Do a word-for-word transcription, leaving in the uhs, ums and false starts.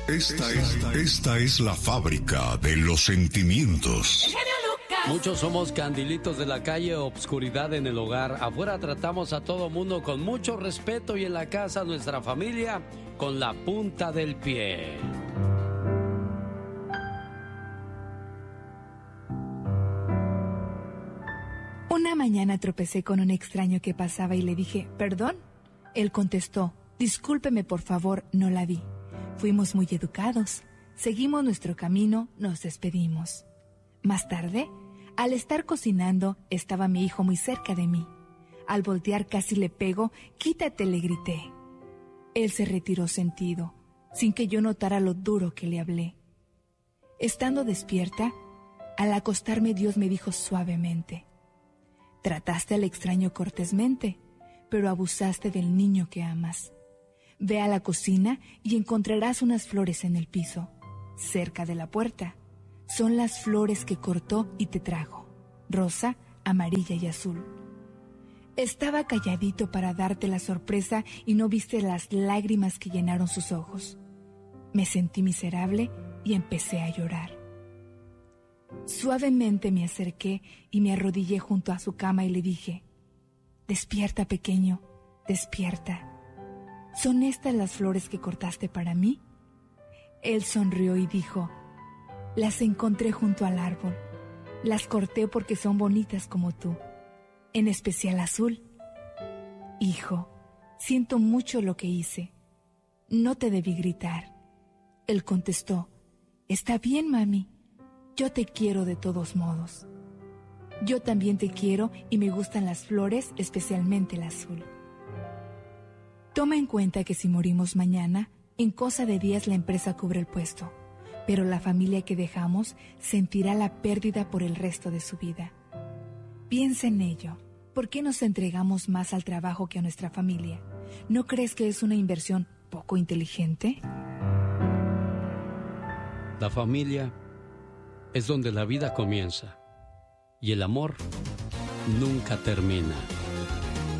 Esta es, esta es la fábrica de los sentimientos. Muchos somos candilitos de la calle, obscuridad en el hogar. Afuera tratamos a todo mundo con mucho respeto y en la casa nuestra familia con la punta del pie. Una mañana tropecé con un extraño que pasaba y le dije, ¿perdón? Él contestó, discúlpeme por favor, no la vi. Fuimos muy educados, seguimos nuestro camino, nos despedimos. Más tarde, al estar cocinando, estaba mi hijo muy cerca de mí. Al voltear casi le pego, quítate, le grité. Él se retiró sentido, sin que yo notara lo duro que le hablé. Estando despierta, al acostarme Dios me dijo suavemente, trataste al extraño cortésmente, pero abusaste del niño que amas. Ve a la cocina y encontrarás unas flores en el piso, cerca de la puerta. Son las flores que cortó y te trajo, rosa, amarilla y azul. Estaba calladito para darte la sorpresa y no viste las lágrimas que llenaron sus ojos. Me sentí miserable y empecé a llorar. Suavemente me acerqué y me arrodillé junto a su cama y le dije, despierta, pequeño, despierta. ¿Son estas las flores que cortaste para mí? Él sonrió y dijo, las encontré junto al árbol. Las corté porque son bonitas como tú, en especial azul. Hijo, siento mucho lo que hice. No te debí gritar. Él contestó, está bien, mami. Yo te quiero de todos modos. Yo también te quiero y me gustan las flores, especialmente el azul. Toma en cuenta que si morimos mañana, en cosa de días la empresa cubre el puesto, pero la familia que dejamos sentirá la pérdida por el resto de su vida. Piensa en ello. ¿Por qué nos entregamos más al trabajo que a nuestra familia? ¿No crees que es una inversión poco inteligente? La familia es donde la vida comienza y el amor nunca termina.